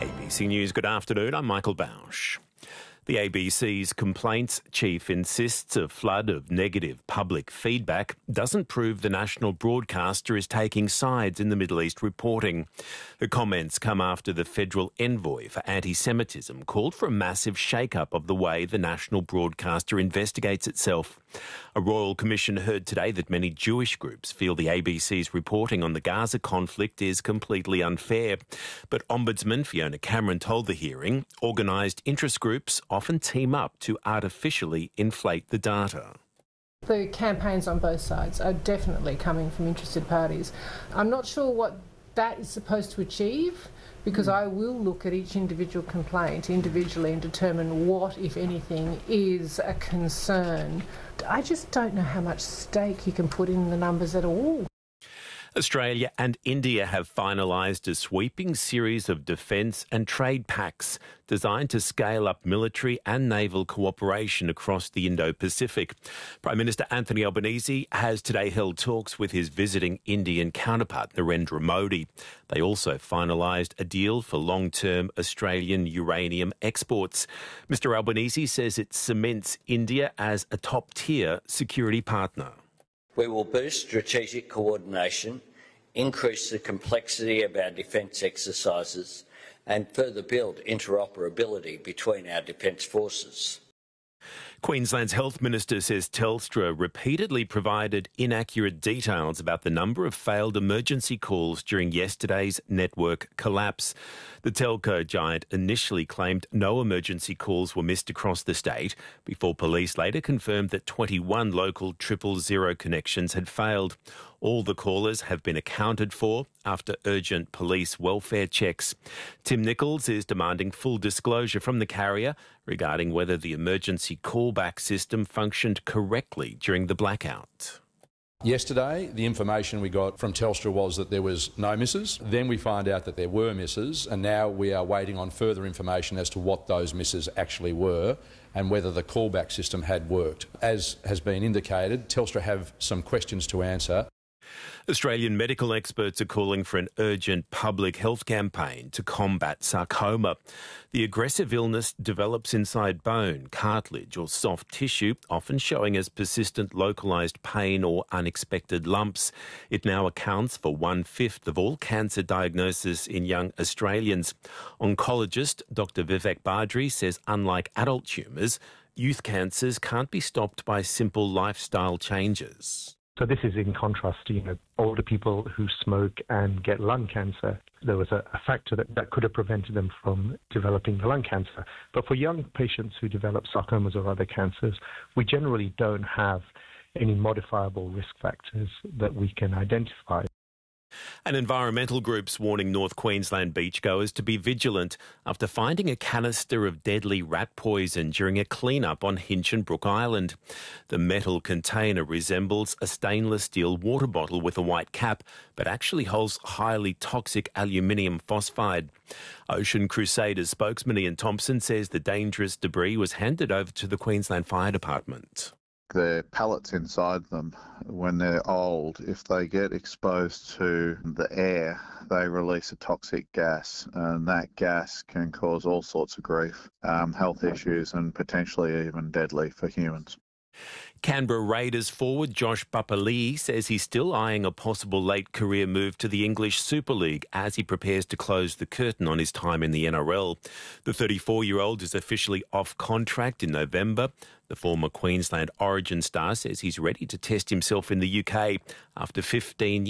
ABC News, good afternoon. I'm Michael Bausch. The ABC's complaints chief insists a flood of negative public feedback doesn't prove the national broadcaster is taking sides in the Middle East reporting. The comments come after the federal envoy for anti-Semitism called for a massive shake-up of the way the national broadcaster investigates itself. A royal commission heard today that many Jewish groups feel the ABC's reporting on the Gaza conflict is completely unfair. But Ombudsman Fiona Cameron told the hearing organised interest groups often team up to artificially inflate the data. The campaigns on both sides are definitely coming from interested parties. I'm not sure what that is supposed to achieve, because I will look at each individual complaint individually and determine what, if anything, is a concern. I just don't know how much stake you can put in the numbers at all. Australia and India have finalised a sweeping series of defence and trade pacts designed to scale up military and naval cooperation across the Indo-Pacific. Prime Minister Anthony Albanese has today held talks with his visiting Indian counterpart, Narendra Modi. They also finalised a deal for long-term Australian uranium exports. Mr Albanese says it cements India as a top-tier security partner. We will boost strategic coordination, increase the complexity of our defence exercises and further build interoperability between our defence forces. Queensland's Health Minister says Telstra repeatedly provided inaccurate details about the number of failed emergency calls during yesterday's network collapse. The telco giant initially claimed no emergency calls were missed across the state before police later confirmed that 21 local 000 connections had failed. All the callers have been accounted for after urgent police welfare checks. Tim Nichols is demanding full disclosure from the carrier regarding whether the emergency callback system functioned correctly during the blackout. Yesterday, the information we got from Telstra was that there was no misses. Then we find out that there were misses, and now we are waiting on further information as to what those misses actually were and whether the callback system had worked. As has been indicated, Telstra have some questions to answer. Australian medical experts are calling for an urgent public health campaign to combat sarcoma. The aggressive illness develops inside bone, cartilage or soft tissue, often showing as persistent localised pain or unexpected lumps. It now accounts for 1/5 of all cancer diagnoses in young Australians. Oncologist Dr Vivek Badri says unlike adult tumours, youth cancers can't be stopped by simple lifestyle changes. So this is in contrast to, older people who smoke and get lung cancer. There was a factor that could have prevented them from developing the lung cancer. But for young patients who develop sarcomas or other cancers, we generally don't have any modifiable risk factors that we can identify. And environmental groups warning North Queensland beachgoers to be vigilant after finding a canister of deadly rat poison during a clean-up on Hinchinbrook Island. The metal container resembles a stainless steel water bottle with a white cap, but actually holds highly toxic aluminium phosphide. Ocean Crusaders spokesman Ian Thompson says the dangerous debris was handed over to the Queensland Fire Department. The pellets inside them, when they're old, if they get exposed to the air, they release a toxic gas, and that gas can cause all sorts of grief, health issues and potentially even deadly for humans. Canberra Raiders forward Josh Papali'i says he's still eyeing a possible late career move to the English Super League as he prepares to close the curtain on his time in the NRL. The 34-year-old is officially off contract in November. The former Queensland Origin star says he's ready to test himself in the UK after 15 years.